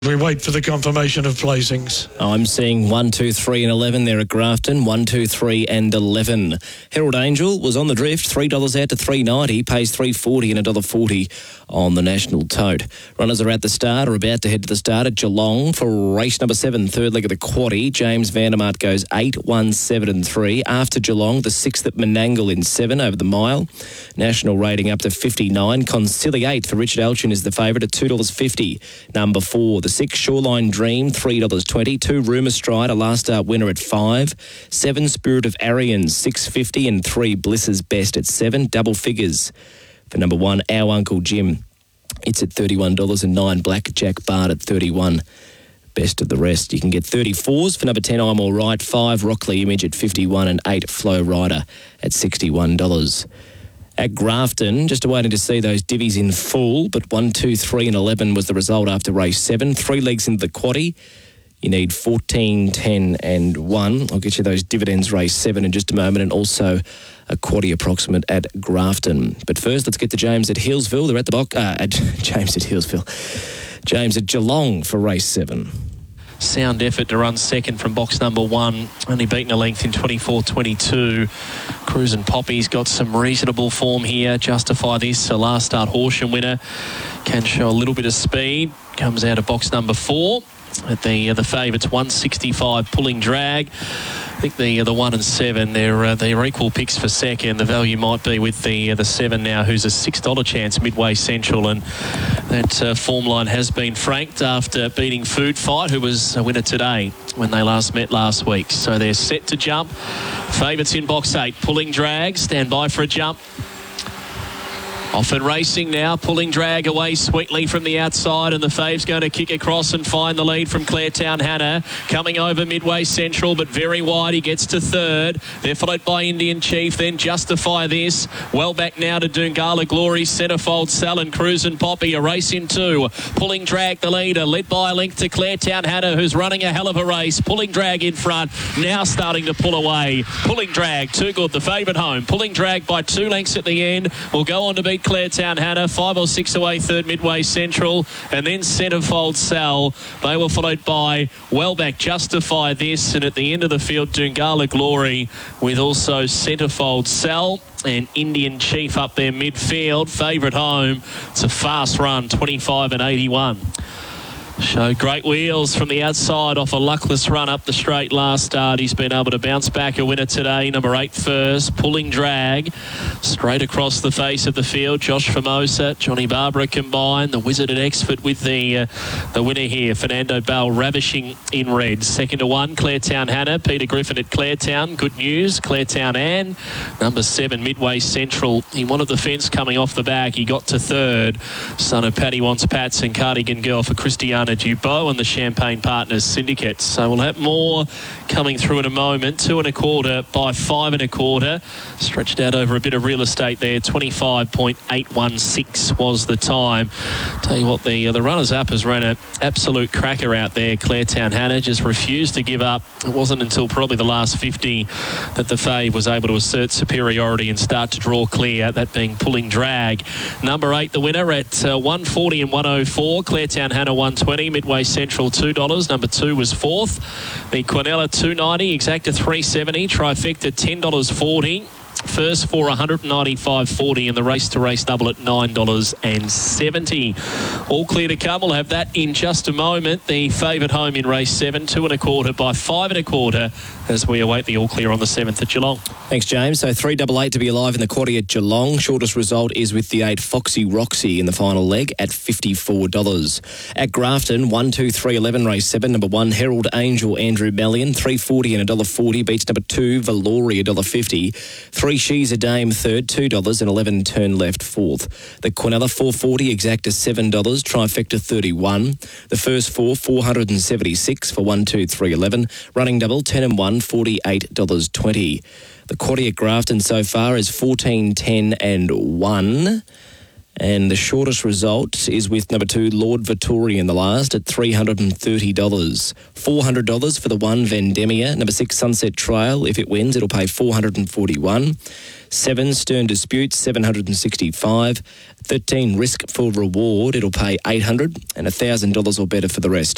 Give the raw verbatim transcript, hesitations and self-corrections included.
We wait for the confirmation of placings. I'm seeing one, two, three and eleven there at Grafton. one, two, three and eleven. Herald Angel was on the drift. three dollars out to three ninety. Pays three forty and one dollar forty on the National Tote. Runners are at the start or about to head to the start at Geelong for race number seven, third leg of the quaddie. James Vandermaat goes eight, one, seven and three. After Geelong, the sixth at Menangle in seven over the mile. National rating up to fifty-nine. Conciliate for Richard Elchin is the favourite at two dollars fifty. Number four, the six, Shoreline Dream, three dollars twenty. Two, Rumour Stride, a last start winner at five. Seven, Spirit of Arian, six dollars fifty. And three, Bliss's Best at seven. Double figures for number one, Our Uncle Jim. It's at thirty-one dollars and nine. Blackjack Bard at thirty-one. Best of the rest. You can get thirty-fours for number ten, I'm All Right. five, Rockley Image at fifty-one. And eight, Flow Rider at sixty-one dollars. At Grafton, just waiting to see those divvies in full, but one, two, three and eleven was the result after race seven. Three legs into the quaddie. You need fourteen, ten and one. I'll get you those dividends race seven in just a moment, and also a quaddie approximate at Grafton. But first, let's get to James at Hillsville. They're at the box. Uh, at James at Hillsville. James at Geelong for race seven. Sound effort to run second from box number one. Only beaten a length in twenty-four twenty-two. Cruisin' Poppy's got some reasonable form here. Justify This, a last start Horsham winner. Can show a little bit of speed. Comes out of box number four. At the uh, the favourites, one sixty-five, Pulling Drag. I think the uh, the one and seven, they're uh, they're equal picks for second. The value might be with the uh, the seven now, who's a six dollar chance, Midway Central, and that uh, form line has been franked after beating Food Fight, who was a winner today when they last met last week. So they're set to jump. Favourites in box eight, Pulling Drag. Stand by for a jump. Off and racing now, Pulling Drag away sweetly from the outside, and the fave's going to kick across and find the lead from Claretown Hannah. Coming over Midway Central, but very wide. He gets to third. They're followed by Indian Chief, then Justify This. Well back now to Doongala Glory, Centrefold, Sal and Cruisin' Poppy. A race in two. Pulling Drag the leader, led by a length to Claretown Hannah, who's running a hell of a race. Pulling Drag in front, now starting to pull away. Pulling Drag, too good, the favourite home. Pulling Drag by two lengths at the end. Will go on to beat Claretown Hannah, five or six away, third Midway Central, and then Centrefold Sal. They were followed by Wellback Justify This, and at the end of the field, Doongala Glory, with also Centrefold Sal and Indian Chief up there midfield. Favourite home. It's a fast run, twenty-five and eighty-one. Showed great wheels from the outside off a luckless run up the straight last start. He's been able to bounce back a winner today. Number eight first, Pulling Drag. Straight across the face of the field, Josh Formosa, Johnny Barbara combined. The Wizard at Exford with the uh, the winner here. Fernando Bell ravishing in red. Second to one, Claretown Hannah. Peter Griffin at Claretown. Good news, Claretown Ann. Number seven, Midway Central. He wanted the fence coming off the back. He got to third. Son of Paddy Wants Pats and Cardigan Girl for Christiana Dubois and the Champagne Partners Syndicate. So we'll have more coming through in a moment. Two and a quarter by five and a quarter. Stretched out over a bit of real estate there. twenty-five point eight one six was the time. Tell you what, the uh, the runners-up has ran an absolute cracker out there. Claretown Hannah just refused to give up. It wasn't until probably the last fifty that the fave was able to assert superiority and start to draw clear, that being Pulling Drag. Number eight, the winner at uh, one forty and one oh four. Claretown Hannah one twenty. Midway Central two dollars. Number two was fourth. The Quinella two ninety. Exacta three seventy. Trifecta ten dollars forty. First for one ninety-five forty, and the race to race double at nine dollars seventy. All clear to come. We'll have that in just a moment. The favourite home in race seven, two and a quarter by five and a quarter, as we await the all clear on the seventh at Geelong. Thanks, James. So three double eight to be alive in the quaddie at Geelong. Shortest result is with the eight Foxy Roxy in the final leg at fifty-four dollars. At Grafton, one, two, three, eleven, race seven. Number one, Herald Angel, Andrew Mellion, three forty and one dollar forty. Beats number two, Valori, one dollar fifty. Three She's a Dame, third, two dollars and eleven. Turn left, fourth. The Quinella, four forty, Exacta, seven dollars. Trifecta, thirty-one. The first four, four seventy-six for one, two, three, eleven. Running double, ten and one, forty-eight dollars twenty. The quaddie at Grafton so far is fourteen, ten and one. And the shortest result is with number two, Lord Vittori in the last at three hundred thirty dollars. four hundred dollars for the one, Vendemia. Number six, Sunset Trail. If it wins, it'll pay four hundred forty-one dollars. seven, Stern Dispute, seven hundred sixty-five dollars. thirteen, Risk for Reward. It'll pay eight hundred dollars, and one thousand dollars or better for the rest.